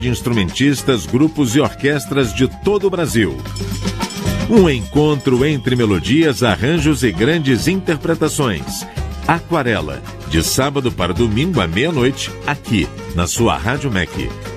de instrumentistas, grupos e orquestras de todo o Brasil. Um encontro entre melodias, arranjos e grandes interpretações. Aquarela, de sábado para domingo à meia-noite, aqui na sua Rádio MEC.